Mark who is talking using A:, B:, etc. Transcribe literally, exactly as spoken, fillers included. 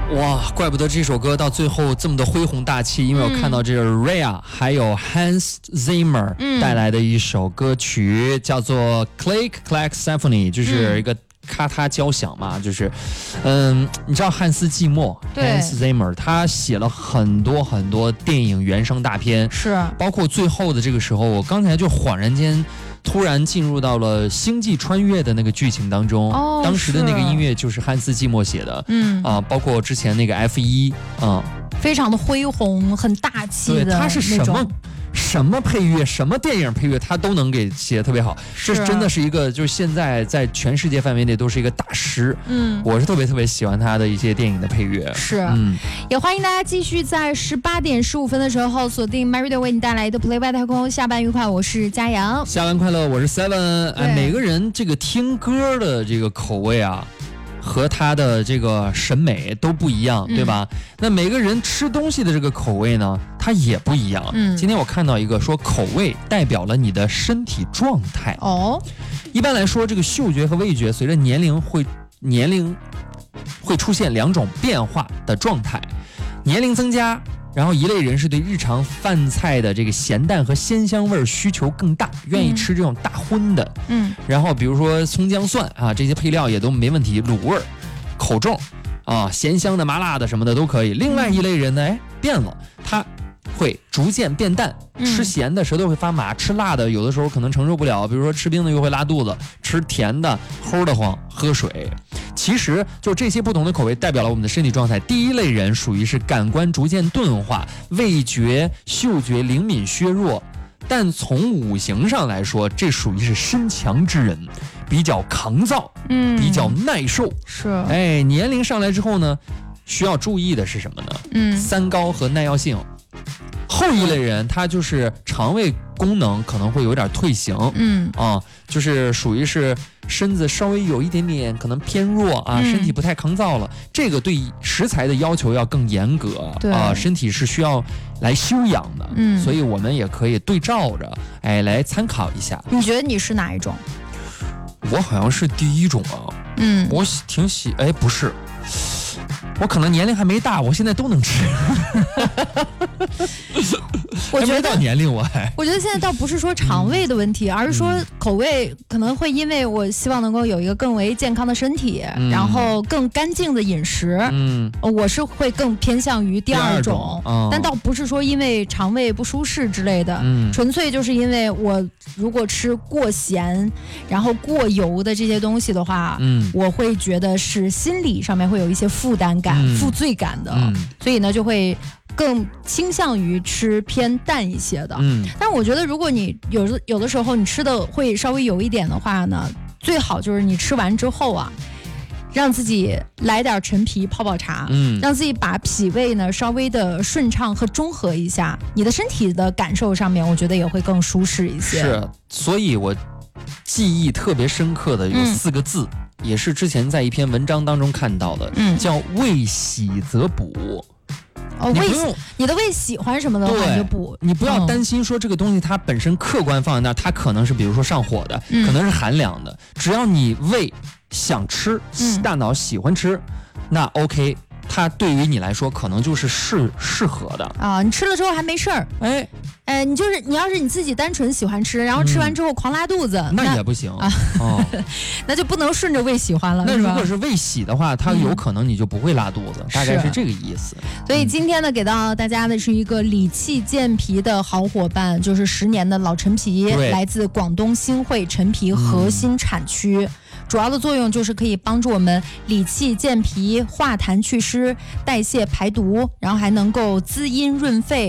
A: 哇，怪不得这首歌到最后这么的恢宏大气，因为我看到这个 Rhea 还有 Hans Zimmer 带来的一首歌曲，叫做 Click Clack Symphony， 就是一个咔嗒交响嘛，就是，嗯，你知道汉斯季默 Hans Zimmer 他写了很多很多电影原声大片，
B: 是，
A: 包括最后的这个时候，我刚才就恍然间。突然进入到了星际穿越的那个剧情当中，
B: 哦、
A: 当时的那个音乐就是汉斯季默写的，
B: 嗯
A: 啊，包括之前那个 F 一，啊，
B: 非常的恢宏，很大气的那种。
A: 对，它是什么什么配乐，什么电影配乐，他都能给写得特别好。这真的是一个，就是现在在全世界范围内都是一个大师。
B: 嗯，
A: 我是特别特别喜欢他的一些电影的配乐。
B: 是，
A: 嗯，
B: 也欢迎大家继续在十八点十五分的时候锁定 MyRadio 为你带来的 Play 外太空。下班愉快，我是佳阳。
A: 下班快乐，我是 Seven。哎，每个人这个听歌的这个口味啊。和他的这个审美都不一样，对吧？嗯、那每个人吃东西的这个口味呢，它也不一样。
B: 嗯，
A: 今天我看到一个说，口味代表了你的身体状态。
B: 哦，
A: 一般来说，这个嗅觉和味觉随着年龄会年龄会出现两种变化的状态，年龄增加。然后一类人是对日常饭菜的这个咸淡和鲜香味需求更大，愿意吃这种大荤的。
B: 嗯，
A: 然后比如说葱姜蒜啊，这些配料也都没问题，卤味儿、口重啊，咸香的、麻辣的什么的都可以。另外一类人呢，哎，变了，他会逐渐变淡，吃咸的舌头会发麻，吃辣的有的时候可能承受不了，比如说吃冰的又会拉肚子，吃甜的齁得慌，喝水。其实就这些不同的口味代表了我们的身体状态。第一类人属于是感官逐渐钝化，味觉、嗅觉灵敏削弱，但从五行上来说，这属于是身强之人，比较抗造，
B: 嗯，
A: 比较耐受。
B: 是，
A: 哎，年龄上来之后呢，需要注意的是什么呢？
B: 嗯，
A: 三高和耐药性。后一类人他就是肠胃功能可能会有点退行，
B: 嗯
A: 啊，就是属于是身子稍微有一点点可能偏弱啊，
B: 嗯、
A: 身体不太抗造了，这个对食材的要求要更严格啊，身体是需要来休养的，
B: 嗯，
A: 所以我们也可以对照着，哎，来参考一下。
B: 你觉得你是哪一种？
A: 我好像是第一种啊，
B: 嗯，
A: 我挺喜，哎，不是。我可能年龄还没大，我现在都能吃。
B: 我觉得
A: 还没到年龄我还。
B: 我觉得现在倒不是说肠胃的问题，嗯、而是说口味可能会因为我希望能够有一个更为健康的身体，嗯、然后更干净的饮食。
A: 嗯，
B: 我是会更偏向于第二种，
A: 第二种哦、
B: 但倒不是说因为肠胃不舒适之类的，
A: 嗯，
B: 纯粹就是因为我如果吃过咸，然后过油的这些东西的话，
A: 嗯，
B: 我会觉得是心理上面会有一些负担感、嗯、负罪感的，
A: 嗯、
B: 所以呢就会更倾向于吃偏淡一些的。
A: 嗯，
B: 但我觉得如果你有的有的时候你吃的会稍微油一点的话呢，最好就是你吃完之后啊，让自己来点陈皮泡泡茶，
A: 嗯，
B: 让自己把脾胃呢稍微的顺畅和中和一下，你的身体的感受上面，我觉得也会更舒适一些。
A: 是，所以我记忆特别深刻的有四个字，嗯、也是之前在一篇文章当中看到的，
B: 嗯，
A: 叫胃喜则补。
B: 哦，胃你的胃喜欢什么的话你就补，
A: 你不要担心说这个东西它本身客观放在那儿，它可能是比如说上火的，
B: 嗯、
A: 可能是寒凉的，只要你胃想吃，
B: 嗯、
A: 大脑喜欢吃，那 OK。它对于你来说可能就是适适合的
B: 啊，你吃了之后还没事儿，
A: 哎
B: 哎，你就是你要是你自己单纯喜欢吃，然后吃完之后狂拉肚子，
A: 嗯、那, 那也不行
B: 啊，
A: 哦，
B: 那就不能顺着胃喜欢了。
A: 那如果是胃喜的话，它有可能你就不会拉肚子，嗯、大概是这个意思。
B: 所以今天呢，给到大家的是一个理气健脾的好伙伴，就是十年的老陈皮，来自广东新会陈皮核心产区。嗯，主要的作用就是可以帮助我们理气健脾、化痰祛湿、代谢排毒，然后还能够滋阴润肺。